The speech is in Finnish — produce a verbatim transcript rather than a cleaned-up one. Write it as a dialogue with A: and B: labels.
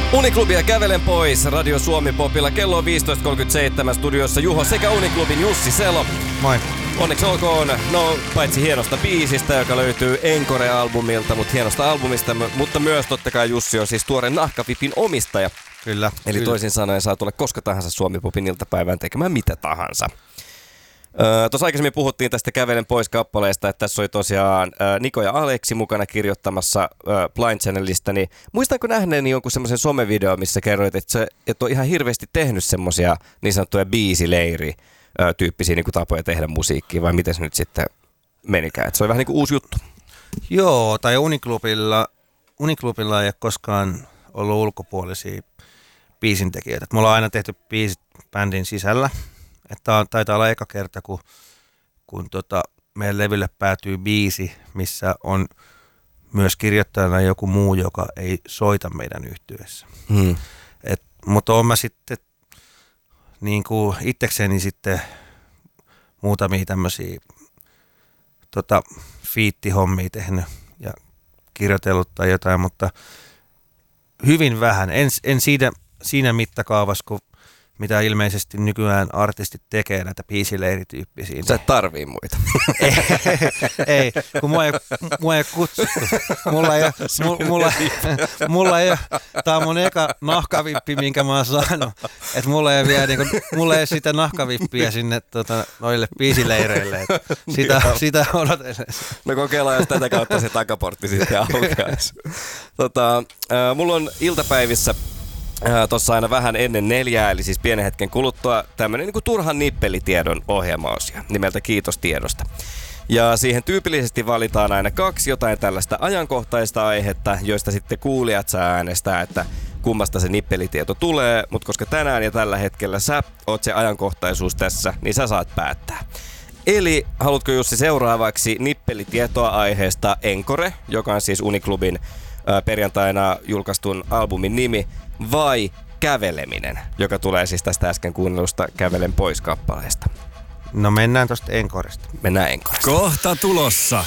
A: Uniklubia Kävelen pois Radio Suomi Popilla. Kello on viisitoista kolmekymmentäseitsemän, studiossa Juho sekä Uniklubin Jussi Selo.
B: Moi.
A: Onneksi olkoon, no paitsi hienosta biisistä, joka löytyy Encore-albumilta, mutta hienosta albumista, mutta myös totta kai Jussi on siis tuore Nahkavipin omistaja.
B: Kyllä.
A: Eli
B: kyllä.
A: toisin sanoen saa tulla koska tahansa Suomi Popin iltapäivään tekemään mitä tahansa. Öö, Tuossa aikaisemmin puhuttiin tästä Kävelen pois -kappaleesta, että tässä oli tosiaan ö, Niko ja Aleksi mukana kirjoittamassa ö, Blind Channelista, niin muistanko nähneeni jonkun semmoisen somevideo, missä kerroit, että se et ole ihan hirveästi tehnyt semmoisia niin sanottuja biisileiri ö, tyyppisiä niin kuin tapoja tehdä musiikkia, vai miten se nyt sitten menikään? Että se oli vähän niin kuin uusi juttu.
B: Joo, tai Uniklubilla, Uniklubilla ei ole koskaan ollut ulkopuolisia biisintekijöitä. Me ollaan aina tehty biisit bändin sisällä. Että taitaa olla eka kerta, kun, kun tota, meidän levylle päätyy biisi, missä on myös kirjoittajana joku muu, joka ei soita meidän yhtyeessä. Hmm. Et, mutta olen mä sitten niin kuin itsekseni sitten muutamia tämmöisiä tota, fiittihommia tehnyt ja kirjoitellut tai jotain, mutta hyvin vähän. En, en siinä, siinä mittakaavassa, kun mitä ilmeisesti nykyään artistit tekee näitä biisileirityyppisiä.
A: Sä et tarvii muita.
B: ei, ei, kun mua ei, mua ei kutsuttu. Mulla ei, mulla, mulla ei, tää on mun eka nahkavippi, minkä mä oon saanut. Että mulla ei vielä niinku, mulla ei sitä nahkavippiä sinne tota, noille biisileireille. Sitä, sitä odotellessa.
A: No kokeillaan, jos tätä kautta se takaportti sitten aukeaisi. Tota, äh, mulla on iltapäivissä Tuossa aina vähän ennen neljää, eli siis pienen hetken kuluttua, tämmönen niinku turhan nippelitiedon ohjelmaosia nimeltä Kiitos tiedosta. Ja siihen tyypillisesti valitaan aina kaksi jotain tällaista ajankohtaista aihetta, joista sitten kuulijat saa äänestää, että kummasta se nippelitieto tulee, mutta koska tänään ja tällä hetkellä sä oot se ajankohtaisuus tässä, niin sä saat päättää. Eli haluatko Jussi seuraavaksi nippelitietoa aiheesta Encore, joka on siis Uniklubin ää, perjantaina julkaistun albumin nimi, vai Käveleminen, joka tulee siis tästä äsken kuunnellusta Kävelen pois -kappaleesta?
B: No mennään tosta Encoresta.
A: Mennään Encoresta.
C: Kohta tulossa